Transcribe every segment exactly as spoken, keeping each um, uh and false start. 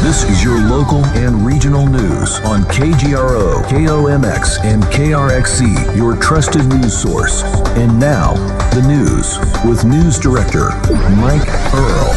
This is your local and regional news on K G R O, K O M X, and K R X C, your trusted news source. And now, the news with News Director Mike Earl.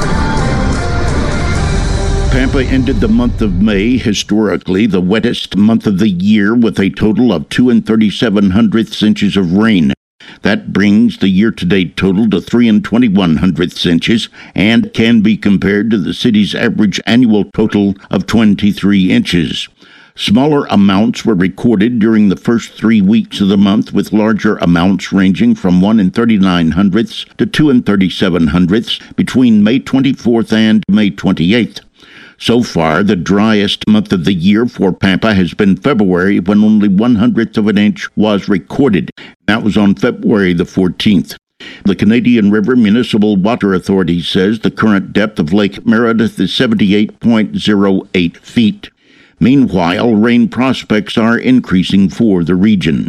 Pampa ended the month of May, historically the wettest month of the year, with a total of two and thirty-seven hundredths inches of rain. That brings the year-to-date total to three and twenty-one hundredths inches and can be compared to the city's average annual total of twenty-three inches. Smaller amounts were recorded during the first three weeks of the month, with larger amounts ranging from one and thirty-nine hundredths to two and thirty-seven hundredths between May twenty-fourth and May twenty-eighth. So far, the driest month of the year for Pampa has been February, when only one hundredth of an inch was recorded. That was on February the fourteenth. The Canadian River Municipal Water Authority says the current depth of Lake Meredith is seventy-eight point zero eight feet. Meanwhile, rain prospects are increasing for the region.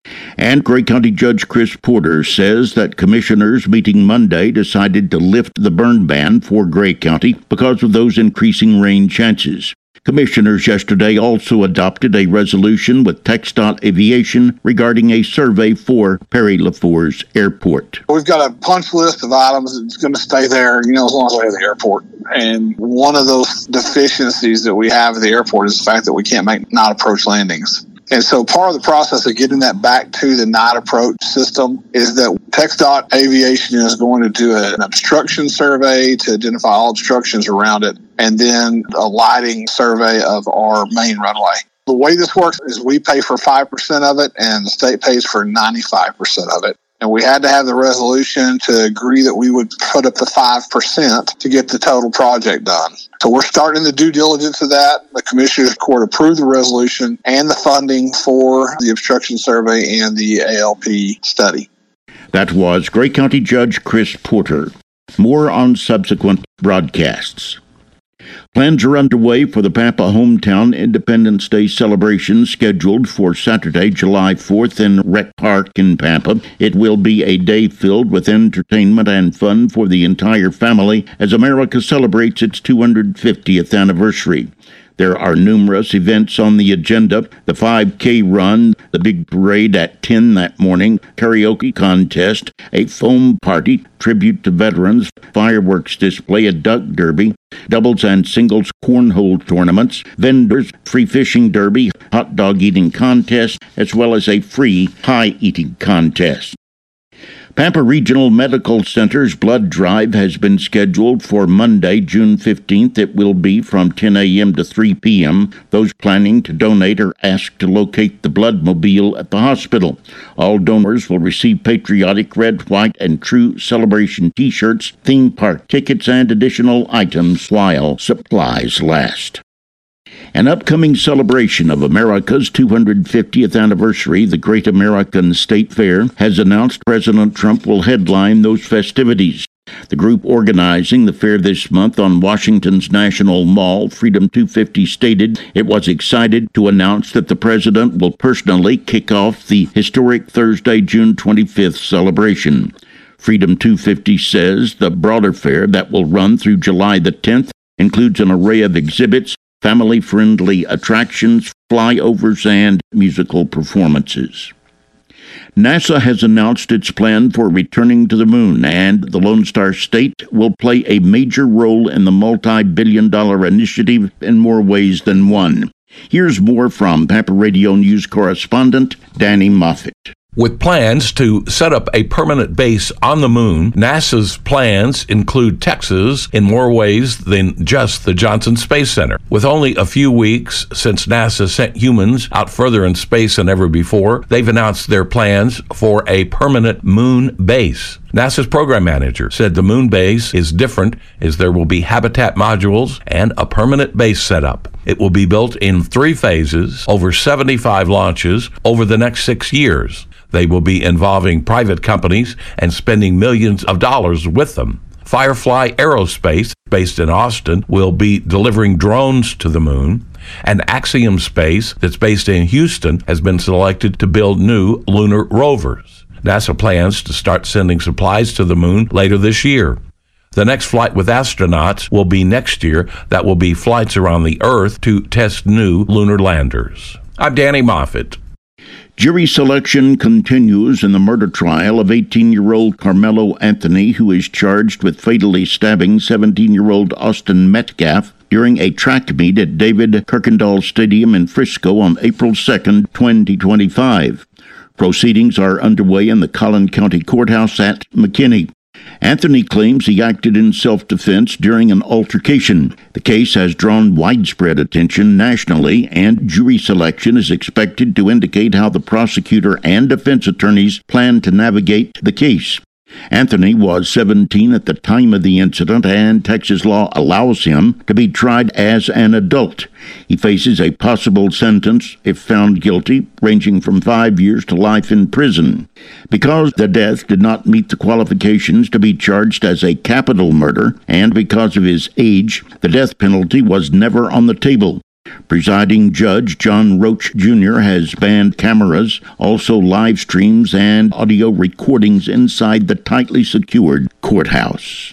And Grey County Judge Chris Porter says that commissioners meeting Monday decided to lift the burn ban for Grey County because of those increasing rain chances. Commissioners yesterday also adopted a resolution with TxDOT Aviation regarding a survey for Perry-LaFours Airport. We've got a punch list of items that's going to stay there, you know, as long as we have the airport. And one of those deficiencies that we have at the airport is the fact that we can't make night approach landings. And so part of the process of getting that back to the night approach system is that TxDOT Aviation is going to do an obstruction survey to identify all obstructions around it, and then a lighting survey of our main runway. The way this works is we pay for five percent of it, and the state pays for ninety-five percent of it. And we had to have the resolution to agree that we would put up the five percent to get the total project done. So we're starting the due diligence of that. The Commissioner's Court approved the resolution and the funding for the obstruction survey and the A L P study. That was Grey County Judge Chris Porter. More on subsequent broadcasts. Plans are underway for the Pampa Hometown Independence Day celebration scheduled for Saturday, July fourth in Rec Park in Pampa. It will be a day filled with entertainment and fun for the entire family as America celebrates its two hundred fiftieth anniversary. There are numerous events on the agenda: the five K run, the big parade at ten that morning, karaoke contest, a foam party, tribute to veterans, fireworks display, a duck derby, doubles and singles cornhole tournaments, vendors, free fishing derby, hot dog eating contest, as well as a free pie eating contest. Pampa Regional Medical Center's blood drive has been scheduled for Monday, June fifteenth. It will be from ten a.m. to three p.m. Those planning to donate are asked to locate the blood mobile at the hospital. All donors will receive patriotic red, white, and true celebration T-shirts, theme park tickets, and additional items while supplies last. An upcoming celebration of America's two hundred fiftieth anniversary, the Great American State Fair, has announced President Trump will headline those festivities. The group organizing the fair this month on Washington's National Mall, Freedom two fifty, stated it was excited to announce that the president will personally kick off the historic Thursday, June twenty-fifth celebration. Freedom two fifty says the broader fair that will run through July the tenth includes an array of exhibits, family-friendly attractions, flyovers, and musical performances. NASA has announced its plan for returning to the moon, and the Lone Star State will play a major role in the multi-billion dollar initiative in more ways than one. Here's more from Pampa Radio News correspondent Danny Moffett. With plans to set up a permanent base on the moon, NASA's plans include Texas in more ways than just the Johnson Space Center. With only a few weeks since NASA sent humans out further in space than ever before, they've announced their plans for a permanent moon base. NASA's program manager said the moon base is different as there will be habitat modules and a permanent base setup. It will be built in three phases over seventy-five launches over the next six years. They will be involving private companies and spending millions of dollars with them. Firefly Aerospace, based in Austin, will be delivering drones to the moon. And Axiom Space, that's based in Houston, has been selected to build new lunar rovers. NASA plans to start sending supplies to the moon later this year. The next flight with astronauts will be next year. That will be flights around the Earth to test new lunar landers. I'm Danny Moffett. Jury selection continues in the murder trial of eighteen-year-old Carmelo Anthony, who is charged with fatally stabbing seventeen-year-old Austin Metcalf during a track meet at David Kuykendall Stadium in Frisco on April second, twenty twenty-five. Proceedings are underway in the Collin County Courthouse at McKinney. Anthony claims he acted in self-defense during an altercation. The case has drawn widespread attention nationally, and jury selection is expected to indicate how the prosecutor and defense attorneys plan to navigate the case. Anthony was seventeen at the time of the incident, and Texas law allows him to be tried as an adult. He faces a possible sentence, if found guilty, ranging from five years to life in prison. Because the death did not meet the qualifications to be charged as a capital murder, and because of his age, the death penalty was never on the table. Presiding Judge John Roach Junior has banned cameras, also live streams and audio recordings inside the tightly secured courthouse.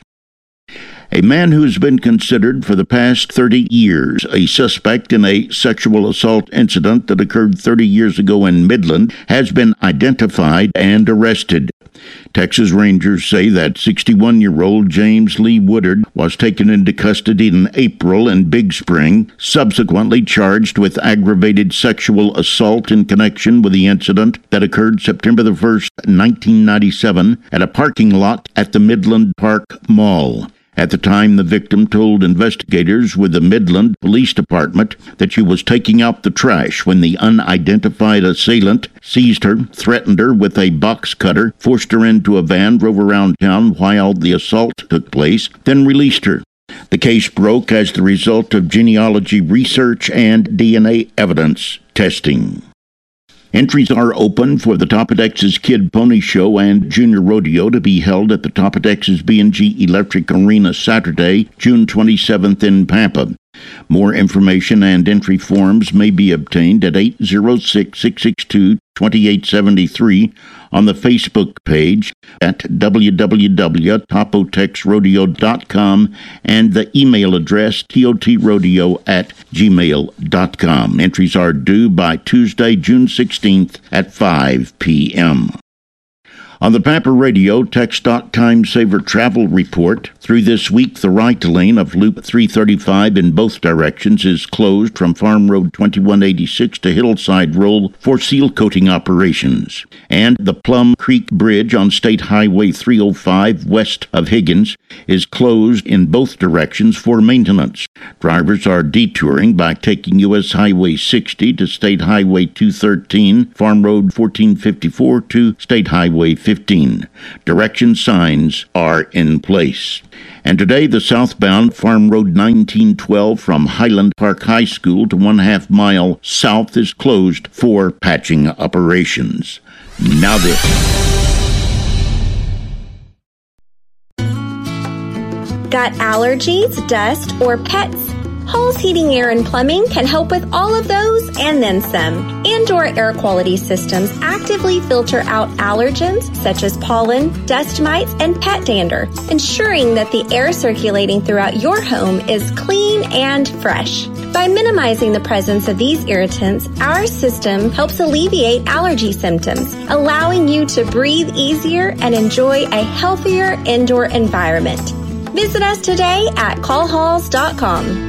A man who has been considered for the past thirty years a suspect in a sexual assault incident that occurred thirty years ago in Midland has been identified and arrested. Texas Rangers say that sixty-one-year-old James Lee Woodard was taken into custody in April in Big Spring, subsequently charged with aggravated sexual assault in connection with the incident that occurred September the first, nineteen ninety-seven, at a parking lot at the Midland Park Mall. At the time, the victim told investigators with the Midland Police Department that she was taking out the trash when the unidentified assailant seized her, threatened her with a box cutter, forced her into a van, drove around town while the assault took place, then released her. The case broke as the result of genealogy research and D N A evidence testing. Entries are open for the Topodex's Kid Pony Show and Junior Rodeo to be held at the Topodex's B and G Electric Arena Saturday, June twenty-seventh in Pampa. More information and entry forms may be obtained at eight zero six, six six two, two eight seven three on the Facebook page at w w w dot topotex rodeo dot com and the email address totrodio at gmail dot com. Entries are due by Tuesday, June sixteenth at five p.m. On the Pampa Radio TxDOT Time Saver Travel Report, through this week, the right lane of Loop three thirty-five in both directions is closed from Farm Road twenty-one eighty-six to Hillside Roll for seal coating operations. And the Plum Creek Bridge on State Highway three oh five west of Higgins is closed in both directions for maintenance. Drivers are detouring by taking U S Highway sixty to State Highway two thirteen, Farm Road fourteen fifty-four to State Highway fifteen. Direction signs are in place. And today, the southbound Farm Road nineteen twelve from Highland Park High School to one half mile south is closed for patching operations. Now this. Got allergies, dust, or pets? Hall's Heating, Air, and Plumbing can help with all of those and then some. Indoor air quality systems actively filter out allergens such as pollen, dust mites, and pet dander, ensuring that the air circulating throughout your home is clean and fresh. By minimizing the presence of these irritants, our system helps alleviate allergy symptoms, allowing you to breathe easier and enjoy a healthier indoor environment. Visit us today at call halls dot com.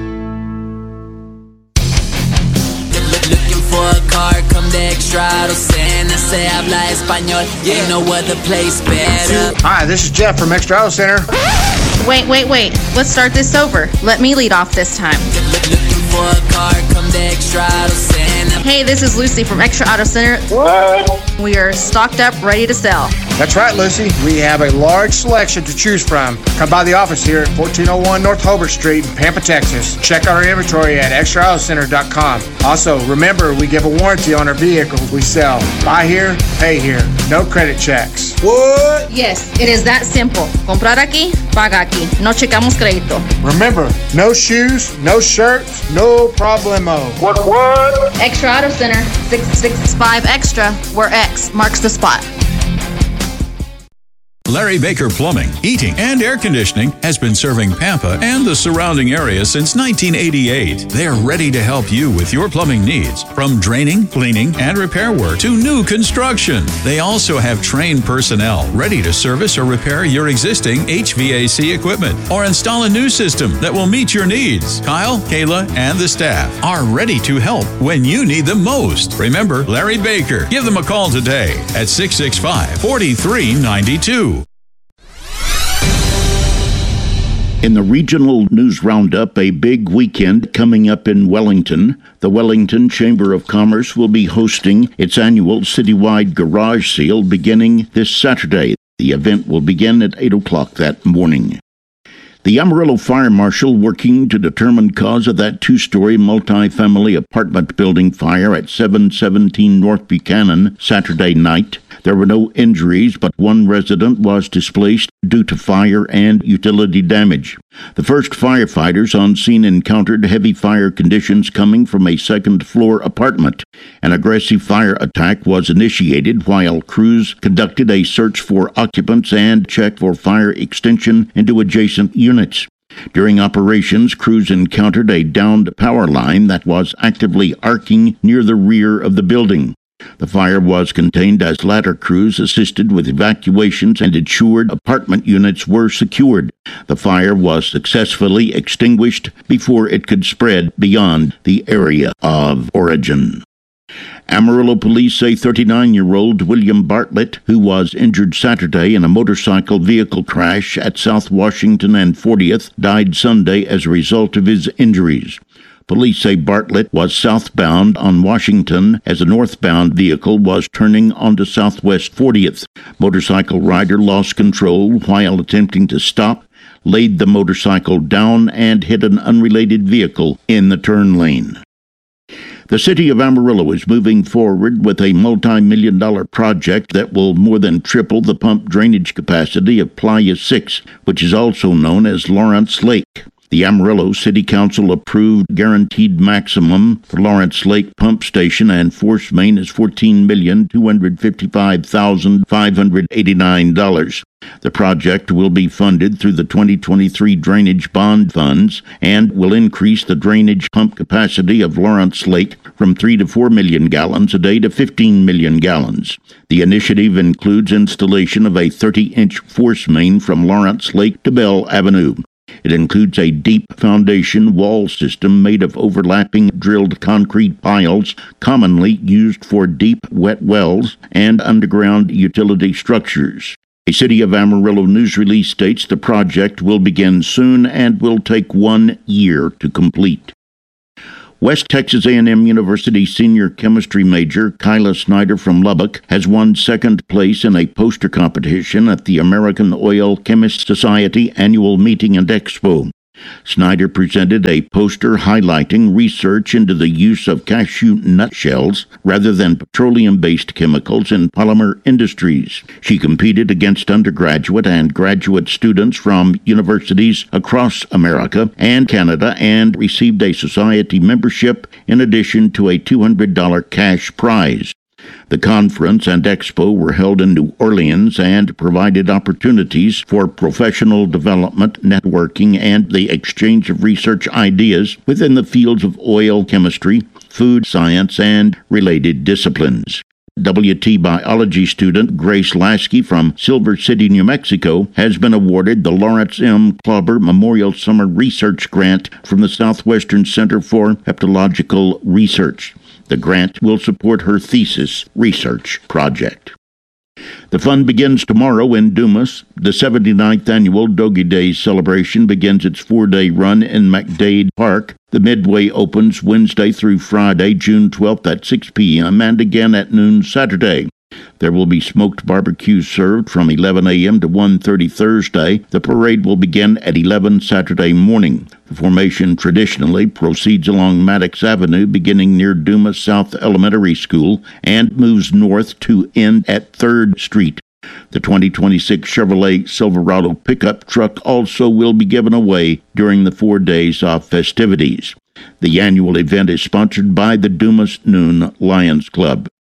For a car, come to Extra Auto Center. Se habla español, ain't no other place better. Hi, this is Jeff from Extra Auto Center. Wait, wait, wait. Let's start this over. Let me lead off this time. Looking for a car, come to Extra Auto Center. Hey, this is Lucy from Extra Auto Center. What? We are stocked up, ready to sell. That's right, Lucy. We have a large selection to choose from. Come by the office here at fourteen oh one North Hobart Street in Pampa, Texas. Check out our inventory at extra auto center dot com. Also, remember, we give a warranty on our vehicles we sell. Buy here, pay here. No credit checks. What? Yes, it is that simple. Comprar aquí, paga aquí. No checamos crédito. Remember, no shoes, no shirts, no problemo. What, what? Extra Auto Center, six six five Extra, where X marks the spot. Larry Baker Plumbing, Heating, and Air Conditioning has been serving Pampa and the surrounding area since nineteen eighty-eight. They're ready to help you with your plumbing needs, from draining, cleaning, and repair work to new construction. They also have trained personnel ready to service or repair your existing H V A C equipment or install a new system that will meet your needs. Kyle, Kayla, and the staff are ready to help when you need them most. Remember Larry Baker. Give them a call today at six six five, four three nine two. In the regional news roundup, a big weekend coming up in Wellington. The Wellington Chamber of Commerce will be hosting its annual citywide garage sale beginning this Saturday. The event will begin at eight o'clock that morning. The Amarillo Fire Marshal working to determine cause of that two-story multi-family apartment building fire at seven seventeen North Buchanan Saturday night. There were no injuries, but one resident was displaced due to fire and utility damage. The first firefighters on scene encountered heavy fire conditions coming from a second-floor apartment. An aggressive fire attack was initiated while crews conducted a search for occupants and checked for fire extension into adjacent units. During operations, crews encountered a downed power line that was actively arcing near the rear of the building. The fire was contained as ladder crews assisted with evacuations and ensured apartment units were secured. The fire was successfully extinguished before it could spread beyond the area of origin. Amarillo police say thirty-nine-year-old William Bartlett, who was injured Saturday in a motorcycle vehicle crash at South Washington and fortieth, died Sunday as a result of his injuries. Police say Bartlett was southbound on Washington as a northbound vehicle was turning onto Southwest fortieth. Motorcycle rider lost control while attempting to stop, laid the motorcycle down, and hit an unrelated vehicle in the turn lane. The city of Amarillo is moving forward with a multi-million dollar project that will more than triple the pump drainage capacity of Playa six, which is also known as Lawrence Lake. The Amarillo City Council approved guaranteed maximum for Lawrence Lake Pump Station and force main is fourteen million two hundred fifty-five thousand five hundred eighty-nine dollars. The project will be funded through the twenty twenty-three Drainage Bond Funds and will increase the drainage pump capacity of Lawrence Lake from three to four million gallons a day to fifteen million gallons. The initiative includes installation of a thirty-inch force main from Lawrence Lake to Bell Avenue. It includes a deep foundation wall system made of overlapping drilled concrete piles commonly used for deep wet wells and underground utility structures. A City of Amarillo news release states the project will begin soon and will take one year to complete. West Texas A and M University senior chemistry major Kyla Snyder from Lubbock has won second place in a poster competition at the American Oil Chemists Society annual meeting and expo. Snyder presented a poster highlighting research into the use of cashew nutshells rather than petroleum-based chemicals in polymer industries. She competed against undergraduate and graduate students from universities across America and Canada and received a society membership in addition to a two hundred dollars cash prize. The conference and expo were held in New Orleans and provided opportunities for professional development, networking, and the exchange of research ideas within the fields of oil chemistry, food science, and related disciplines. W T biology student Grace Lasky from Silver City, New Mexico, has been awarded the Lawrence M. Klauber Memorial Summer Research Grant from the Southwestern Center for Hepatological Research. The grant will support her thesis research project. The fun begins tomorrow in Dumas. The seventy-ninth annual Doggy Days celebration begins its four-day run in McDade Park. The Midway opens Wednesday through Friday, June twelfth at six p.m. and again at noon Saturday. There will be smoked barbecue served from eleven a.m. to one thirty Thursday. The parade will begin at eleven Saturday morning. The formation traditionally proceeds along Maddox Avenue, beginning near Dumas South Elementary School, and moves north to end at third Street. The twenty twenty-six Chevrolet Silverado pickup truck also will be given away during the four days of festivities. The annual event is sponsored by the Dumas Noon Lions Club.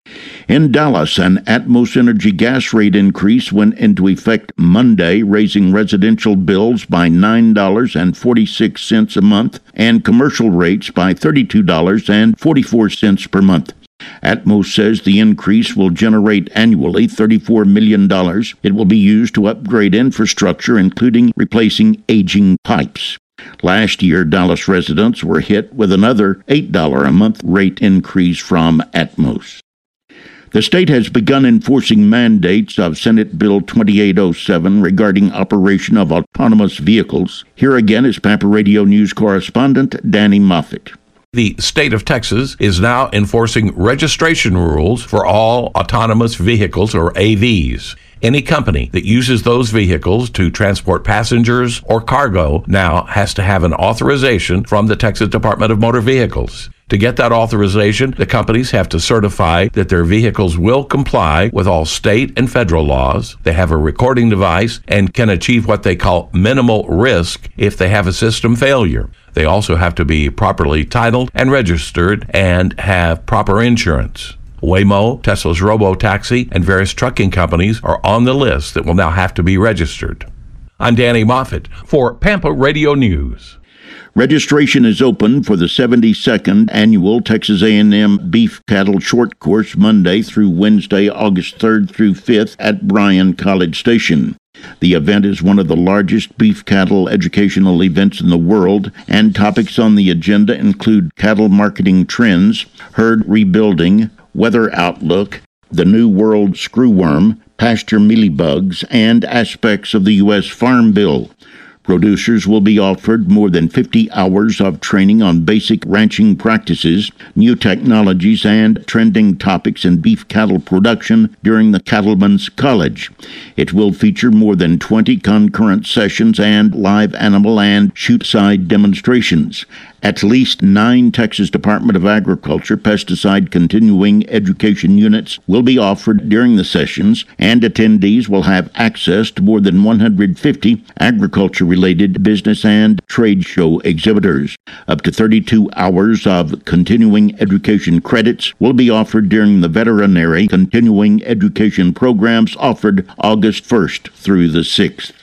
In Dallas, an Atmos Energy gas rate increase went into effect Monday, raising residential bills by nine dollars and forty-six cents a month and commercial rates by thirty-two dollars and forty-four cents per month. Atmos says the increase will generate annually thirty-four million dollars. It will be used to upgrade infrastructure, including replacing aging pipes. Last year, Dallas residents were hit with another eight dollars a month rate increase from Atmos. The state has begun enforcing mandates of Senate Bill twenty-eight oh seven regarding operation of autonomous vehicles. Here again is Pampa Radio News correspondent Danny Moffett. The state of Texas is now enforcing registration rules for all autonomous vehicles, or A Vs. Any company that uses those vehicles to transport passengers or cargo now has to have an authorization from the Texas Department of Motor Vehicles. To get that authorization, the companies have to certify that their vehicles will comply with all state and federal laws. They have a recording device and can achieve what they call minimal risk if they have a system failure. They also have to be properly titled and registered and have proper insurance. Waymo, Tesla's Robotaxi, and various trucking companies are on the list that will now have to be registered. I'm Danny Moffett for Pampa Radio News. Registration is open for the seventy-second annual Texas A and M Beef Cattle Short Course Monday through Wednesday, August third through fifth at Bryan College Station. The event is one of the largest beef cattle educational events in the world, and topics on the agenda include cattle marketing trends, herd rebuilding, weather outlook, the New World screwworm, pasture mealybugs, and aspects of the U S Farm Bill. Producers will be offered more than fifty hours of training on basic ranching practices, new technologies, and trending topics in beef cattle production during the Cattlemen's College. It will feature more than twenty concurrent sessions and live animal and shoot-side demonstrations. At least nine Texas Department of Agriculture pesticide continuing education units will be offered during the sessions, and attendees will have access to more than one hundred fifty agriculture-related business and trade show exhibitors. Up to thirty-two hours of continuing education credits will be offered during the veterinary continuing education programs offered August first through the sixth.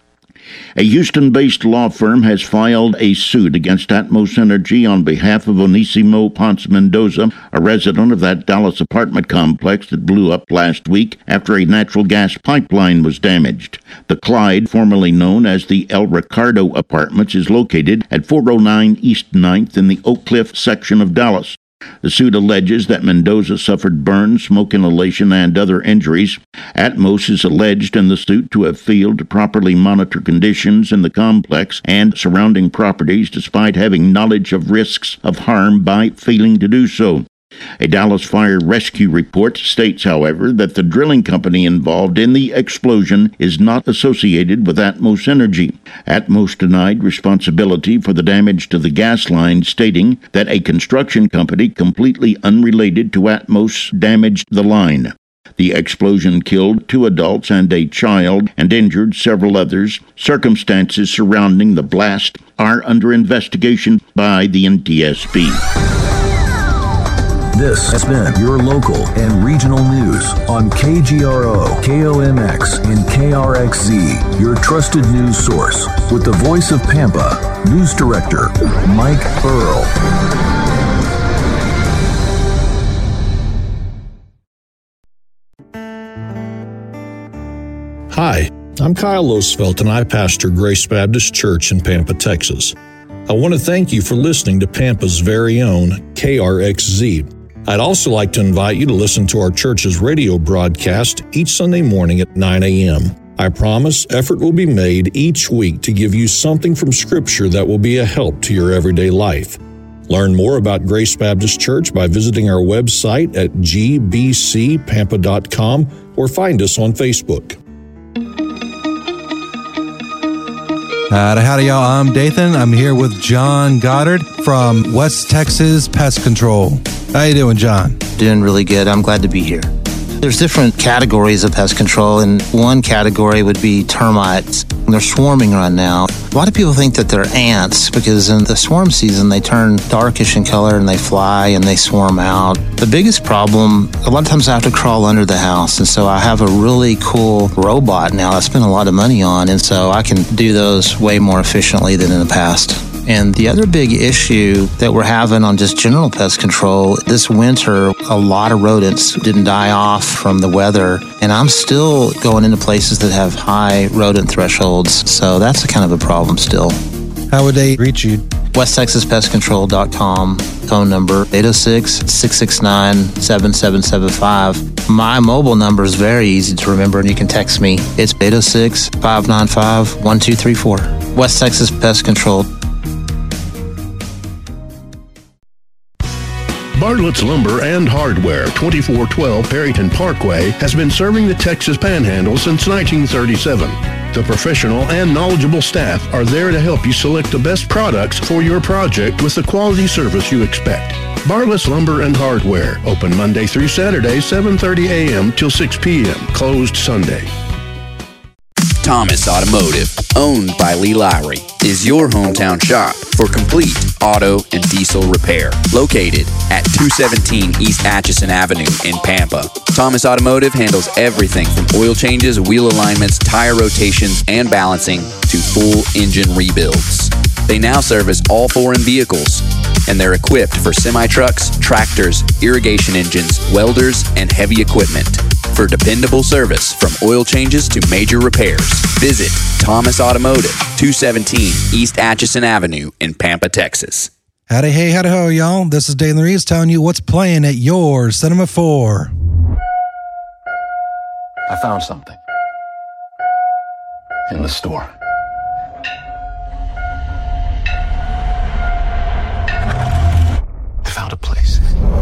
A Houston-based law firm has filed a suit against Atmos Energy on behalf of Onesimo Ponce Mendoza, a resident of that Dallas apartment complex that blew up last week after a natural gas pipeline was damaged. The Clyde, formerly known as the El Ricardo Apartments, is located at four oh nine East ninth in the Oak Cliff section of Dallas. The suit alleges that Mendoza suffered burns, smoke inhalation, and other injuries. Atmos is alleged in the suit to have failed to properly monitor conditions in the complex and surrounding properties despite having knowledge of risks of harm by failing to do so. A Dallas Fire Rescue report states, however, that the drilling company involved in the explosion is not associated with Atmos Energy. Atmos denied responsibility for the damage to the gas line, stating that a construction company completely unrelated to Atmos damaged the line. The explosion killed two adults and a child and injured several others. Circumstances surrounding the blast are under investigation by the N T S B. This has been your local and regional news on K G R O, K O M X, and K R X Z, your trusted news source. With the voice of Pampa, News Director Mike Earl. Hi, I'm Kyle Losfelt, and I pastor Grace Baptist Church in Pampa, Texas. I want to thank you for listening to Pampa's very own K R X Z. I'd also like to invite you to listen to our church's radio broadcast each Sunday morning at nine a.m. I promise effort will be made each week to give you something from Scripture that will be a help to your everyday life. Learn more about Grace Baptist Church by visiting our website at g b c pampa dot com or find us on Facebook. Howdy, howdy, y'all. I'm Dathan. I'm here with John Goddard from West Texas Pest Control. How you doing, John? Doing really good. I'm glad to be here. There's different categories of pest control, and one category would be termites. They're swarming right now. A lot of people think that they're ants because in the swarm season, they turn darkish in color and they fly and they swarm out. The biggest problem, a lot of times I have to crawl under the house, and so I have a really cool robot now I spend a lot of money on, and so I can do those way more efficiently than in the past. And the other big issue that we're having on just general pest control, this winter, a lot of rodents didn't die off from the weather, and I'm still going into places that have high rodent thresholds, so that's a kind of a problem still. How would they reach you? West Texas Pest Control dot com, phone number eight oh six, six six nine, seven seven seven five. My mobile number is very easy to remember, and you can text me. It's eight oh six, five nine five, one two three four. West Texas Pest Control. Bartlett's Lumber and Hardware, twenty-four twelve Perryton Parkway, has been serving the Texas Panhandle since nineteen thirty-seven. The professional and knowledgeable staff are there to help you select the best products for your project with the quality service you expect. Bartlett's Lumber and Hardware, open Monday through Saturday, seven thirty a.m. till six p.m., closed Sunday. Thomas Automotive, owned by Lee Lowry, is your hometown shop for complete auto and diesel repair. Located at two seventeen East Atchison Avenue in Pampa, Thomas Automotive handles everything from oil changes, wheel alignments, tire rotations, and balancing to full engine rebuilds. They now service all foreign vehicles, and they're equipped for semi-trucks, tractors, irrigation engines, welders, and heavy equipment. For dependable service from oil changes to major repairs, visit Thomas Automotive, two seventeen East Atchison Avenue in Pampa, Texas. Howdy, hey, howdy, ho, y'all. This is Dave Reeves telling you what's playing at your Cinema four. I found something in the store. I found a place.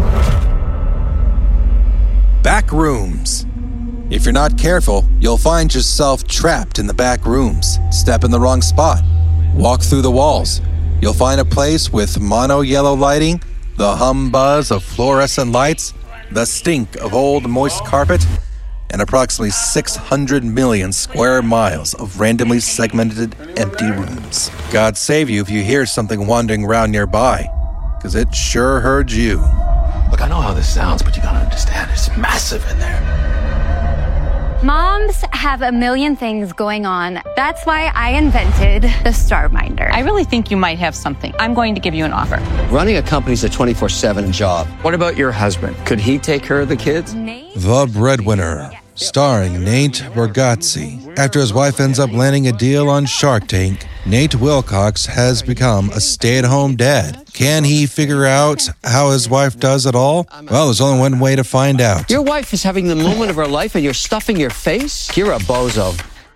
Back rooms. If you're not careful, you'll find yourself trapped in the back rooms. Step in the wrong spot. Walk through the walls. You'll find a place with mono yellow lighting, the hum buzz of fluorescent lights, the stink of old moist carpet, and approximately six hundred million square miles of randomly segmented empty rooms. God save you if you hear something wandering around nearby, because it sure heard you. Look, I know how this sounds, but you gotta understand, it's massive in there. Moms have a million things going on. That's why I invented the StarMinder. I really think you might have something. I'm going to give you an offer. Running a company's a twenty-four seven job. What about your husband? Could he take care of the kids? The Breadwinner, starring Nate Bargatze. After his wife ends up landing a deal on Shark Tank, Nate Wilcox has become a stay-at-home dad. Can he figure out how his wife does it all? Well, there's only one way to find out. Your wife is having the moment of her life and you're stuffing your face? You're a bozo.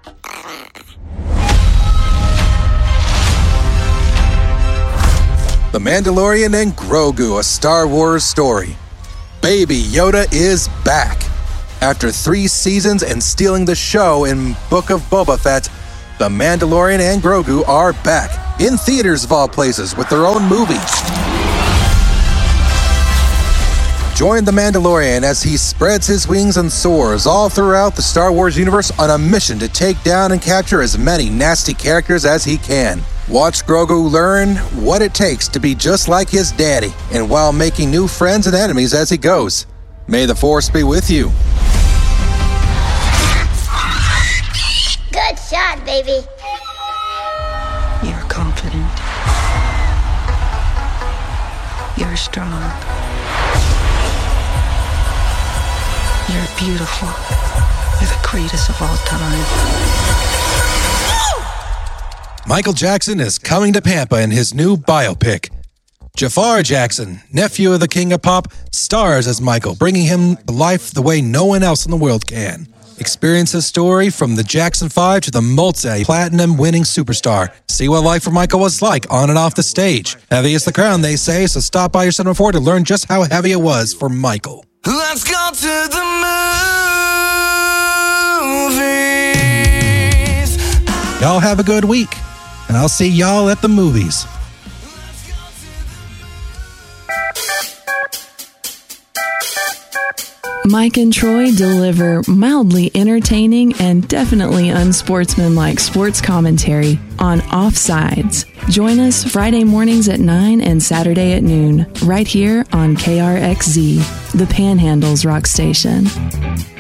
The Mandalorian and Grogu, a Star Wars story. Baby Yoda is back. After three seasons and stealing the show in Book of Boba Fett, The Mandalorian and Grogu are back, in theaters of all places, with their own movie. Join The Mandalorian as he spreads his wings and soars all throughout the Star Wars universe on a mission to take down and capture as many nasty characters as he can. Watch Grogu learn what it takes to be just like his daddy, and while making new friends and enemies as he goes. May the Force be with you. Good shot, baby. You're confident. You're strong. You're beautiful. You're the greatest of all time. Michael Jackson is coming to Pampa in his new biopic. Jafar Jackson, nephew of the King of Pop, stars as Michael, bringing him to life the way no one else in the world can. Experience his story from the Jackson five to the multi-platinum winning superstar. See what life for Michael was like on and off the stage. Heavy is the crown, they say, so stop by your Cinema four to learn just how heavy it was for Michael. Let's go to the movies. Y'all have a good week, and I'll see y'all at the movies. Mike and Troy deliver mildly entertaining and definitely unsportsmanlike sports commentary on Offsides. Join us Friday mornings at nine and Saturday at noon, right here on K R X Z, the Panhandle's rock station.